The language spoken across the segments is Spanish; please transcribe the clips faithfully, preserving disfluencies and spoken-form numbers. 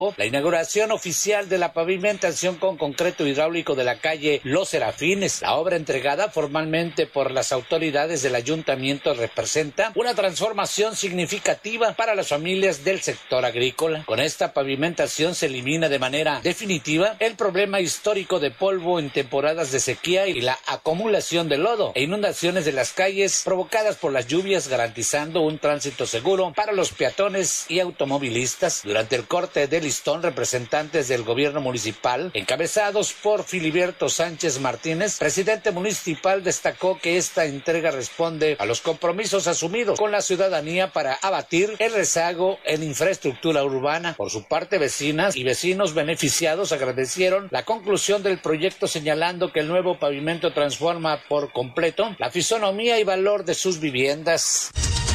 la inauguración oficial de la pavimentación con concreto hidráulico de la calle Los Serafines. La obra entregada formalmente por las autoridades del ayuntamiento representa una transformación significativa para las familias del sector agrícola. Con esta pavimentación se elimina de manera definitiva el problema histórico de polvo en temporadas de sequía y la acumulación de lodo e inundaciones de las calles provocadas por las lluvias, garantizando un tránsito seguro para los peatones y automovilistas. Durante el corte del listón, representantes del gobierno municipal, encabezados por Filiberto Sánchez Martínez, presidente municipal, destacó que esta entrega responde a los compromisos asumidos con la ciudadanía para abatir el rezago en infraestructura urbana. Por su parte, vecinas y vecinos beneficiados agradecieron la conclusión del proyecto, señalando que el nuevo pavimento transforma por completo la fisonomía y valor de sus viviendas.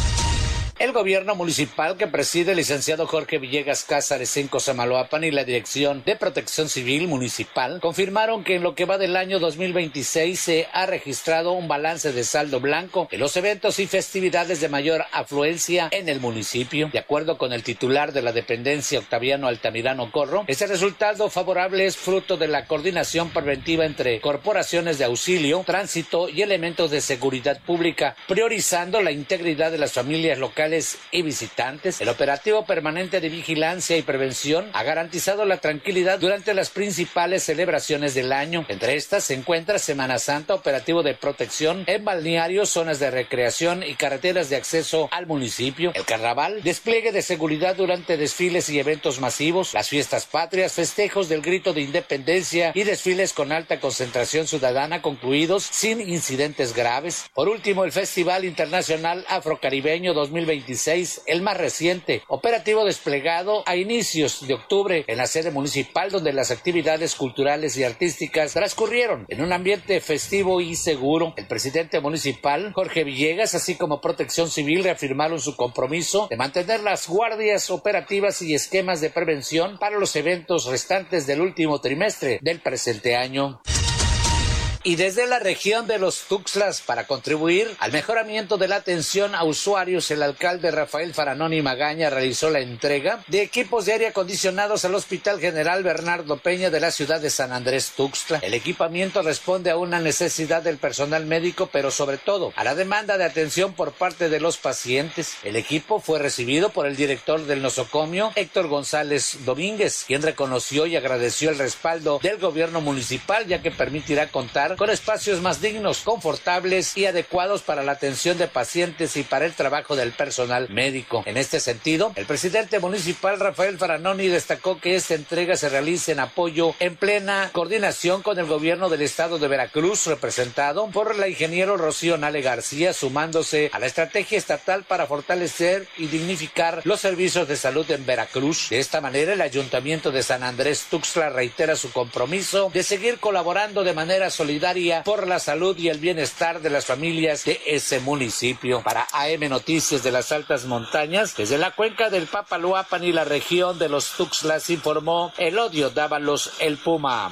El gobierno municipal que preside el licenciado Jorge Villegas Cázares en Cosamaloapan y la Dirección de Protección Civil Municipal confirmaron que en lo que va del año dos mil veintiséis se ha registrado un balance de saldo blanco en los eventos y festividades de mayor afluencia en el municipio. De acuerdo con el titular de la dependencia, Octaviano Altamirano Corro, ese resultado favorable es fruto de la coordinación preventiva entre corporaciones de auxilio, tránsito y elementos de seguridad pública, priorizando la integridad de las familias locales y visitantes. El operativo permanente de vigilancia y prevención ha garantizado la tranquilidad durante las principales celebraciones del año. Entre estas se encuentra Semana Santa, operativo de protección en balnearios, zonas de recreación y carreteras de acceso al municipio. El carnaval, despliegue de seguridad durante desfiles y eventos masivos, las fiestas patrias, festejos del grito de independencia y desfiles con alta concentración ciudadana concluidos sin incidentes graves. Por último, el Festival Internacional Afrocaribeño dos mil veintiséis, el más reciente, operativo desplegado a inicios de octubre en la sede municipal, donde las actividades culturales y artísticas transcurrieron en un ambiente festivo y seguro. El presidente municipal, Jorge Villegas, así como Protección Civil, reafirmaron su compromiso de mantener las guardias operativas y esquemas de prevención para los eventos restantes del último trimestre del presente año. Y desde la región de los Tuxtlas, para contribuir al mejoramiento de la atención a usuarios, el alcalde Rafael Faranoni Magaña realizó la entrega de equipos de aire acondicionados al Hospital General Bernardo Peña de la ciudad de San Andrés Tuxtla. El equipamiento responde a una necesidad del personal médico, pero sobre todo a la demanda de atención por parte de los pacientes. El equipo fue recibido por el director del nosocomio, Héctor González Domínguez, quien reconoció y agradeció el respaldo del gobierno municipal, ya que permitirá contar con espacios más dignos, confortables y adecuados para la atención de pacientes y para el trabajo del personal médico. En este sentido, el presidente municipal Rafael Faranoni destacó que esta entrega se realiza en apoyo en plena coordinación con el gobierno del estado de Veracruz, representado por la ingeniero Rocío Nale García, sumándose a la estrategia estatal para fortalecer y dignificar los servicios de salud en Veracruz. De esta manera, el ayuntamiento de San Andrés Tuxtla reitera su compromiso de seguir colaborando de manera solidaria por la salud y el bienestar de las familias de ese municipio. Para A M Noticias de las Altas Montañas, desde la cuenca del Papaloapan y la región de los Tuxtlas, informó Elodio Dávalos, el Puma.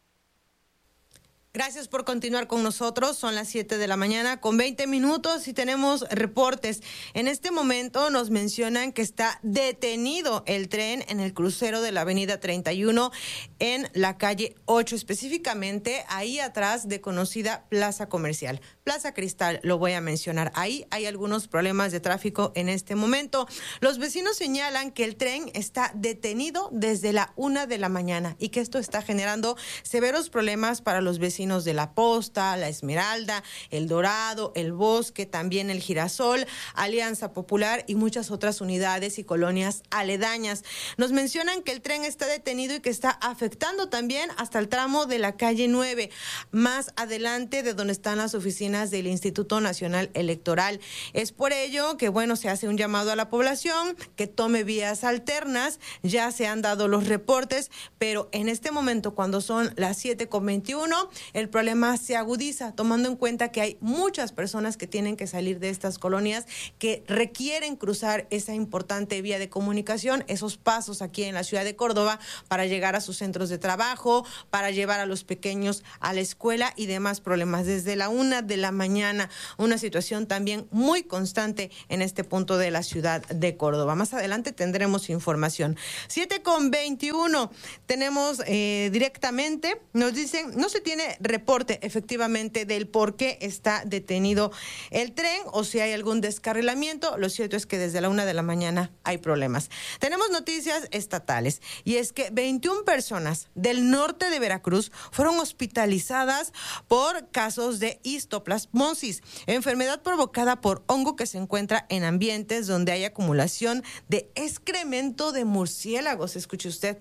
Gracias por continuar con nosotros. Son las siete de la mañana con veinte minutos y tenemos reportes. En este momento nos mencionan que está detenido el tren en el crucero de la avenida treinta y uno en la calle ocho, específicamente ahí atrás de conocida Plaza Comercial. Plaza Cristal, lo voy a mencionar. Ahí hay algunos problemas de tráfico en este momento. Los vecinos señalan que el tren está detenido desde la una de la mañana y que esto está generando severos problemas para los vecinos de La Posta, La Esmeralda, El Dorado, El Bosque, también El Girasol, Alianza Popular y muchas otras unidades y colonias aledañas. Nos mencionan que el tren está detenido y que está afectando también hasta el tramo de la calle nueve, más adelante de donde están las oficinas del Instituto Nacional Electoral. Es por ello que, bueno, se hace un llamado a la población que tome vías alternas. Ya se han dado los reportes, pero en este momento, cuando son las siete con veintiuno, el problema se agudiza, tomando en cuenta que hay muchas personas que tienen que salir de estas colonias, que requieren cruzar esa importante vía de comunicación, esos pasos aquí en la ciudad de Córdoba para llegar a sus centros de trabajo, para llevar a los pequeños a la escuela y demás problemas. Desde la una de la mañana, una situación también muy constante en este punto de la ciudad de Córdoba. Más adelante tendremos información. siete con veintiuno, tenemos eh, directamente, nos dicen, no se tiene reporte efectivamente del por qué está detenido el tren o si hay algún descarrilamiento. Lo cierto es que desde la una de la mañana hay problemas. Tenemos noticias estatales y es que veintiuna personas del norte de Veracruz fueron hospitalizadas por casos de histoplasmosis, enfermedad provocada por hongo que se encuentra en ambientes donde hay acumulación de excremento de murciélagos. Escuche usted.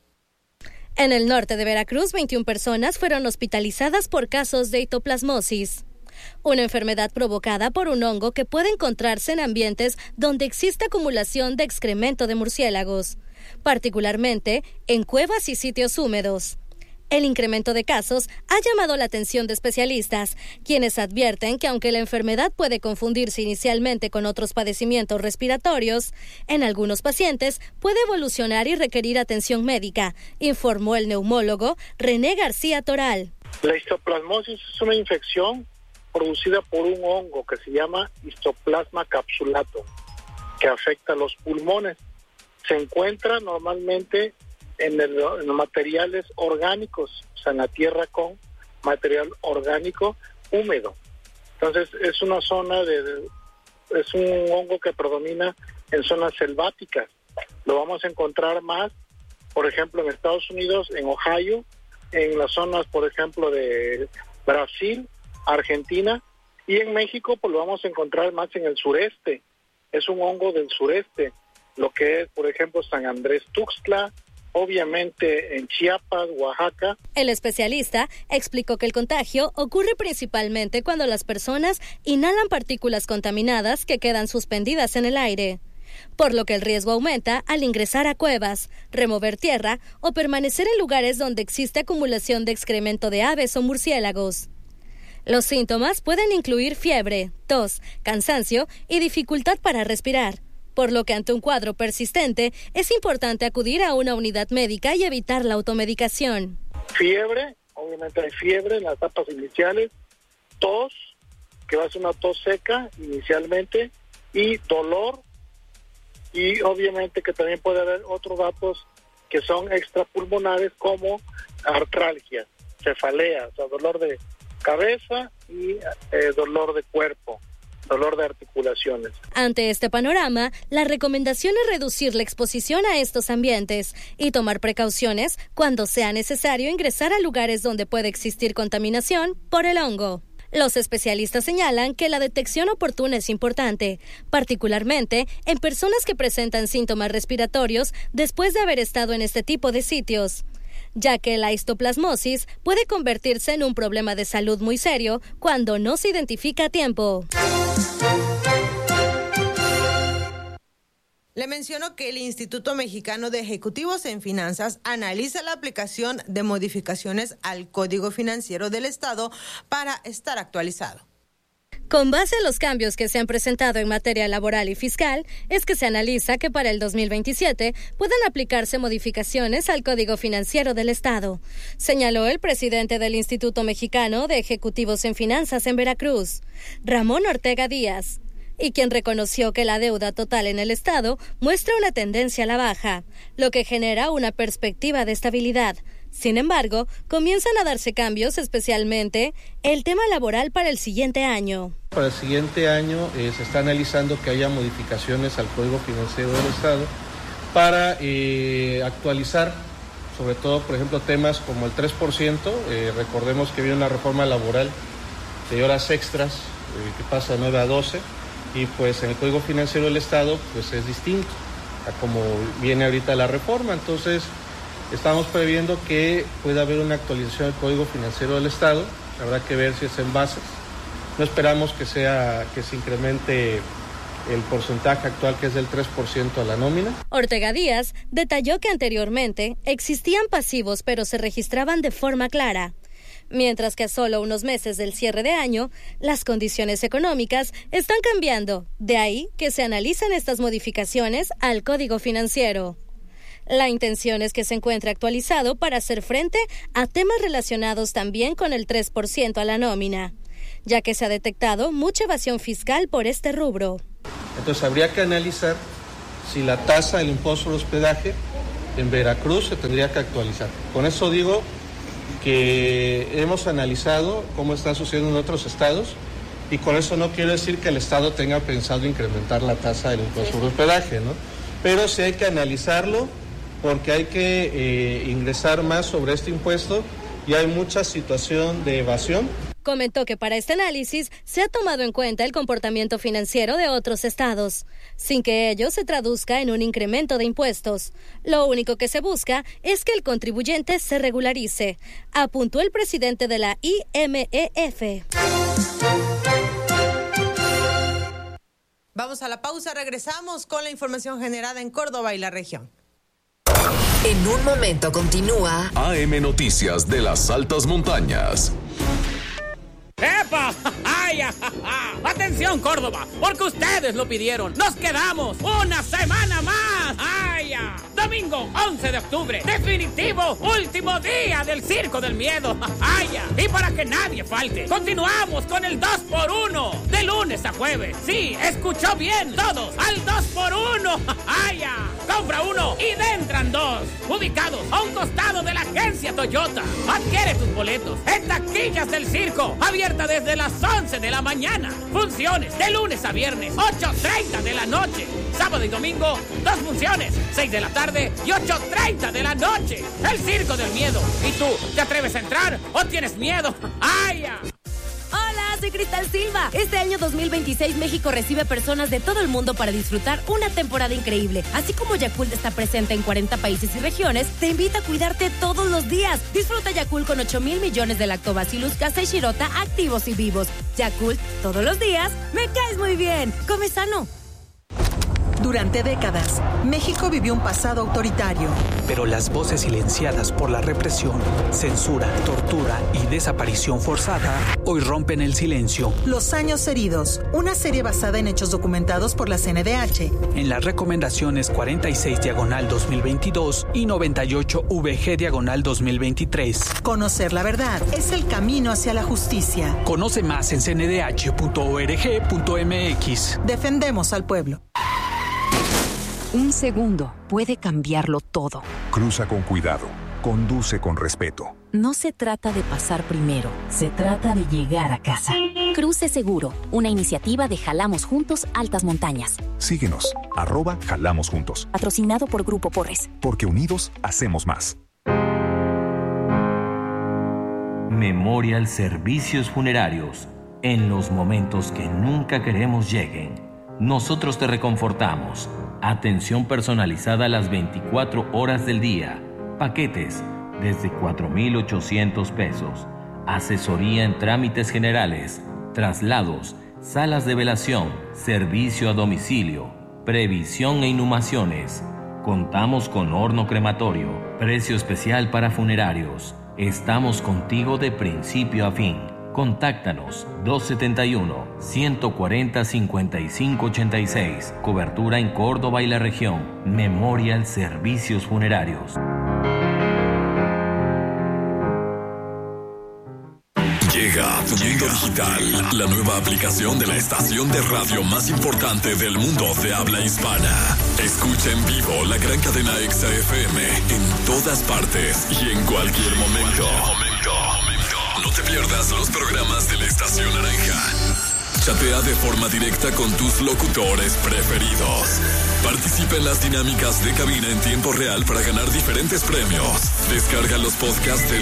En el norte de Veracruz, veintiuna personas fueron hospitalizadas por casos de histoplasmosis, una enfermedad provocada por un hongo que puede encontrarse en ambientes donde existe acumulación de excremento de murciélagos, particularmente en cuevas y sitios húmedos. El incremento de casos ha llamado la atención de especialistas, quienes advierten que aunque la enfermedad puede confundirse inicialmente con otros padecimientos respiratorios, en algunos pacientes puede evolucionar y requerir atención médica, informó el neumólogo René García Toral. La histoplasmosis es una infección producida por un hongo que se llama Histoplasma capsulatum, que afecta a los pulmones. Se encuentra normalmente en, el, en los materiales orgánicos, o sea, en la tierra con material orgánico húmedo. Entonces, es una zona de, de es un hongo que predomina en zonas selváticas. Lo vamos a encontrar más, por ejemplo, en Estados Unidos, en Ohio, en las zonas, por ejemplo, de Brasil, Argentina, y en México, pues lo vamos a encontrar más en el sureste. Es un hongo del sureste, lo que es, por ejemplo, San Andrés Tuxtla, obviamente en Chiapas, Oaxaca. El especialista explicó que el contagio ocurre principalmente cuando las personas inhalan partículas contaminadas que quedan suspendidas en el aire, por lo que el riesgo aumenta al ingresar a cuevas, remover tierra o permanecer en lugares donde existe acumulación de excremento de aves o murciélagos. Los síntomas pueden incluir fiebre, tos, cansancio y dificultad para respirar, por lo que ante un cuadro persistente es importante acudir a una unidad médica y evitar la automedicación. Fiebre, obviamente hay fiebre en las etapas iniciales, tos, que va a ser una tos seca inicialmente, y dolor, y obviamente que también puede haber otros datos que son extrapulmonares como artralgia, cefalea, o sea, dolor de cabeza y eh, dolor de cuerpo, dolor de articulaciones. Ante este panorama, la recomendación es reducir la exposición a estos ambientes y tomar precauciones cuando sea necesario ingresar a lugares donde puede existir contaminación por el hongo. Los especialistas señalan que la detección oportuna es importante, particularmente en personas que presentan síntomas respiratorios después de haber estado en este tipo de sitios, ya que la histoplasmosis puede convertirse en un problema de salud muy serio cuando no se identifica a tiempo. Le menciono que el Instituto Mexicano de Ejecutivos en Finanzas analiza la aplicación de modificaciones al Código Financiero del Estado para estar actualizado. Con base en los cambios que se han presentado en materia laboral y fiscal, es que se analiza que para el dos mil veintisiete puedan aplicarse modificaciones al Código Financiero del Estado, señaló el presidente del Instituto Mexicano de Ejecutivos en Finanzas en Veracruz, Ramón Ortega Díaz, y quien reconoció que la deuda total en el Estado muestra una tendencia a la baja, lo que genera una perspectiva de estabilidad. Sin embargo, comienzan a darse cambios, especialmente el tema laboral para el siguiente año. Para el siguiente año eh, se está analizando que haya modificaciones al Código Financiero del Estado para eh, actualizar, sobre todo, por ejemplo, temas como el tres por ciento. Eh, recordemos que viene una reforma laboral de horas extras eh, que pasa de nueve a doce, y pues en el Código Financiero del Estado pues es distinto a como viene ahorita la reforma. Entonces, estamos previendo que pueda haber una actualización del Código Financiero del Estado. Habrá que ver si es en bases. No esperamos que sea que se incremente el porcentaje actual, que es del tres por ciento a la nómina. Ortega Díaz detalló que anteriormente existían pasivos, pero se registraban de forma clara, Mientras que a solo unos meses del cierre de año, las condiciones económicas están cambiando. De ahí que se analizan estas modificaciones al Código Financiero. La intención es que se encuentre actualizado para hacer frente a temas relacionados también con el tres por ciento a la nómina, ya que se ha detectado mucha evasión fiscal por este rubro. Entonces habría que analizar si la tasa del impuesto al hospedaje en Veracruz se tendría que actualizar. Con eso digo que hemos analizado cómo está sucediendo en otros estados y con eso no quiero decir que el estado tenga pensado incrementar la tasa del impuesto al hospedaje, ¿no? Pero sí hay que analizarlo porque hay que eh, ingresar más sobre este impuesto y hay mucha situación de evasión. Comentó que para este análisis se ha tomado en cuenta el comportamiento financiero de otros estados, sin que ello se traduzca en un incremento de impuestos. Lo único que se busca es que el contribuyente se regularice, apuntó el presidente de la I M E F. Vamos a la pausa, regresamos con la información generada en Córdoba y la región. En un momento continúa A M Noticias de las Altas Montañas. ¡Epa! ¡Ay! ¡Atención, Córdoba! Porque ustedes lo pidieron. ¡Nos quedamos una semana más! ¡Ay! Domingo once de octubre, definitivo último día del Circo del Miedo. ¡Ay! Y para que nadie falte, continuamos con el dos por uno de lunes a jueves. Sí, escuchó bien todos, al dos por uno. ¡Ay! Compra uno y entran dos. Ubicados a un costado de la agencia Toyota. Adquiere tus boletos en taquillas del circo. Abierta desde las once de la mañana. Funciones de lunes a viernes, ocho treinta de la noche. Sábado y domingo, dos funciones, seis de la tarde y ocho treinta de la noche. El Circo del Miedo. ¿Y tú, te atreves a entrar o tienes miedo? ¡Ay! Hola, soy Cristal Silva. Este año dos mil veintiséis México recibe personas de todo el mundo para disfrutar una temporada increíble. Así como Yakult está presente en cuarenta países y regiones, te invita a cuidarte todos los días. Disfruta Yakult con ocho mil millones de Lactobacillus casei shirota activos y vivos. Yakult, todos los días, me caes muy bien. Come sano. Durante décadas, México vivió un pasado autoritario. Pero las voces silenciadas por la represión, censura, tortura y desaparición forzada hoy rompen el silencio. Los años heridos, una serie basada en hechos documentados por la C N D H. En las recomendaciones cuarenta y seis diagonal dos mil veintidós y noventa y ocho V G diagonal dos mil veintitrés. Conocer la verdad es el camino hacia la justicia. Conoce más en c n d h punto org punto m x. Defendemos al pueblo. Un segundo puede cambiarlo todo. Cruza con cuidado. Conduce con respeto. No se trata de pasar primero, se trata de llegar a casa. Cruce Seguro, una iniciativa de Jalamos Juntos Altas Montañas. Síguenos, arroba Jalamos Juntos. Patrocinado por Grupo Porres. Porque unidos hacemos más. Memorial Servicios Funerarios. En los momentos que nunca queremos lleguen, nosotros te reconfortamos. Atención personalizada las veinticuatro horas del día. Paquetes desde cuatro mil ochocientos pesos. Asesoría en trámites generales, traslados, salas de velación, servicio a domicilio, previsión e inhumaciones. Contamos con horno crematorio, precio especial para funerarios. Estamos contigo de principio a fin. Contáctanos dos setenta y uno, ciento cuarenta, cincuenta y cinco ochenta y seis. Cobertura en Córdoba y la región. Memorial Servicios Funerarios. Llega Mundo Digital, la nueva aplicación de la estación de radio más importante del mundo de habla hispana. Escucha en vivo la gran cadena Exa F M en todas partes y en cualquier momento. No te pierdas los programas de la Estación Naranja. Chatea de forma directa con tus locutores preferidos. Participa en las dinámicas de cabina en tiempo real para ganar diferentes premios. Descarga los podcasts de